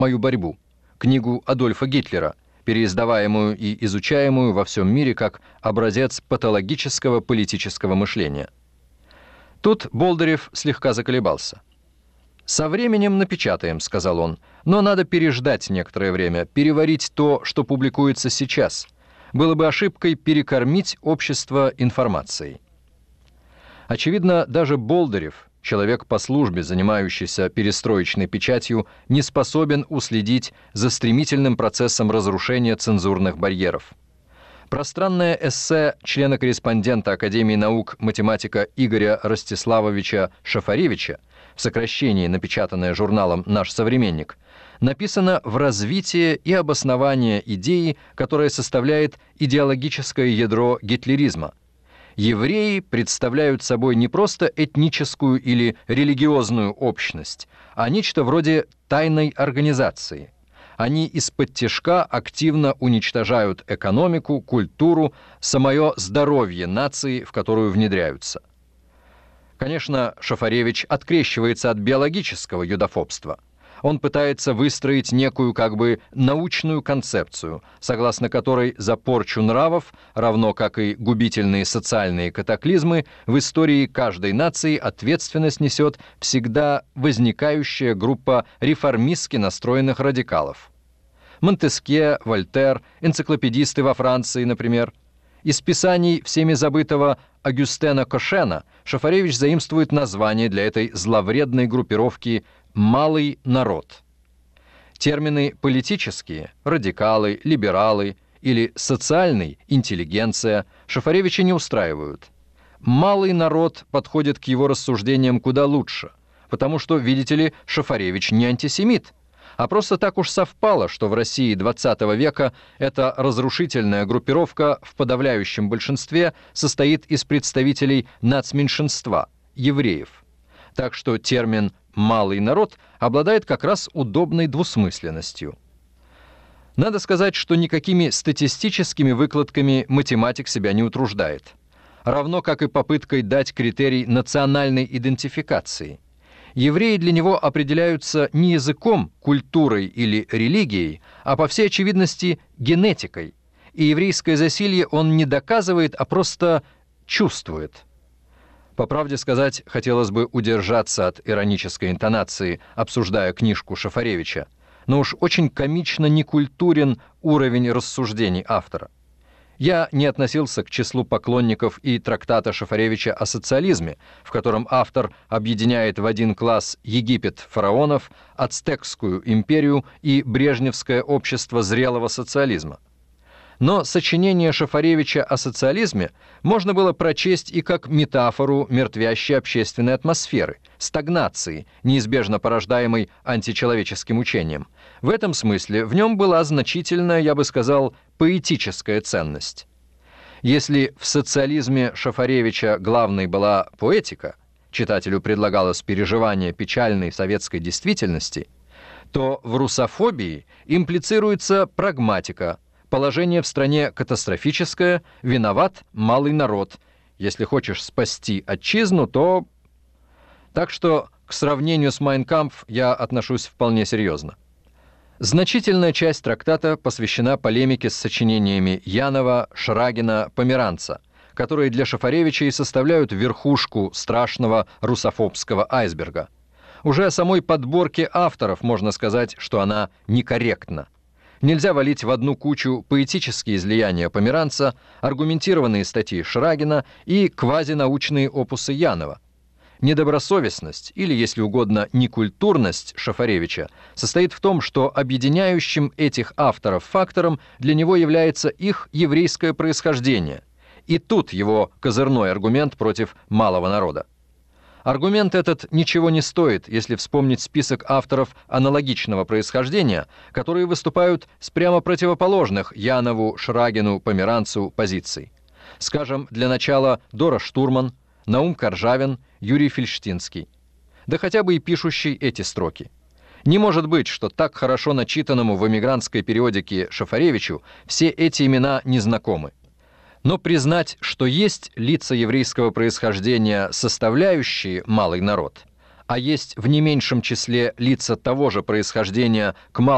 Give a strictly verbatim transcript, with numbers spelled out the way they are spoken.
мою борьбу, книгу Адольфа Гитлера, переиздаваемую и изучаемую во всем мире как образец патологического политического мышления. Тут Болдырев слегка заколебался. «Со временем напечатаем», — сказал он, — «но надо переждать некоторое время, переварить то, что публикуется сейчас. Было бы ошибкой перекормить общество информацией». Очевидно, даже Болдырев, человек по службе, занимающийся перестроечной печатью, не способен уследить за стремительным процессом разрушения цензурных барьеров. Пространное эссе члена-корреспондента Академии наук математика Игоря Ростиславовича Шафаревича, в сокращении напечатанное журналом «Наш современник», написано в развитии и обосновании идеи, которая составляет идеологическое ядро гитлеризма. Евреи представляют собой не просто этническую или религиозную общность, а нечто вроде тайной организации. Они из-под-тишка активно уничтожают экономику, культуру, самое здоровье нации, в которую внедряются. Конечно, Шафаревич открещивается от биологического юдофобства. Он пытается выстроить некую как бы научную концепцию, согласно которой за порчу нравов, равно как и губительные социальные катаклизмы, в истории каждой нации ответственность несет всегда возникающая группа реформистски настроенных радикалов. Монтескье, Вольтер, энциклопедисты во Франции, например. Из писаний всеми забытого Агюстена Кошена Шафаревич заимствует название для этой зловредной группировки «малый народ». Термины политические, радикалы, либералы или социальный, интеллигенция Шафаревича не устраивают. «Малый народ» подходит к его рассуждениям куда лучше, потому что, видите ли, Шафаревич не антисемит, а просто так уж совпало, что в России двадцатого века эта разрушительная группировка в подавляющем большинстве состоит из представителей нацменьшинства, евреев. Так что термин «малый народ» обладает как раз удобной двусмысленностью. Надо сказать, что никакими статистическими выкладками математик себя не утруждает, равно как и попыткой дать критерий национальной идентификации. Евреи для него определяются не языком, культурой или религией, а по всей очевидности генетикой, и еврейское засилье он не доказывает, а просто чувствует. По правде сказать, хотелось бы удержаться от иронической интонации, обсуждая книжку Шафаревича, но уж очень комично некультурен уровень рассуждений автора. Я не относился к числу поклонников и трактата Шафаревича о социализме, в котором автор объединяет в один класс Египет фараонов, Ацтекскую империю и Брежневское общество зрелого социализма. Но сочинение Шафаревича о социализме можно было прочесть и как метафору мертвящей общественной атмосферы, стагнации, неизбежно порождаемой античеловеческим учением. В этом смысле в нем была значительная, я бы сказал, поэтическая ценность. Если в социализме Шафаревича главной была поэтика, читателю предлагалось переживание печальной советской действительности, то в русофобии имплицируется прагматика, положение в стране катастрофическое, виноват малый народ. Если хочешь спасти отчизну, то... Так что к сравнению с «Майн кампф» я отношусь вполне серьезно. Значительная часть трактата посвящена полемике с сочинениями Янова, Шрагина, Померанца, которые для Шафаревича и составляют верхушку страшного русофобского айсберга. Уже о самой подборке авторов можно сказать, что она некорректна. Нельзя валить в одну кучу поэтические излияния Померанца, аргументированные статьи Шрагина и квазинаучные опусы Янова. Недобросовестность, или, если угодно, некультурность Шафаревича состоит в том, что объединяющим этих авторов фактором для него является их еврейское происхождение. И тут его козырной аргумент против малого народа. Аргумент этот ничего не стоит, если вспомнить список авторов аналогичного происхождения, которые выступают с прямо противоположных Янову, Шрагину, Померанцу позиций. Скажем, для начала Дора Штурман, Наум Коржавин, Юрий Фельштинский. Да хотя бы и пишущий эти строки. Не может быть, что так хорошо начитанному в эмигрантской периодике Шафаревичу все эти имена не знакомы. Но признать, что есть лица еврейского происхождения, составляющие малый народ, а есть в не меньшем числе лица того же происхождения к малому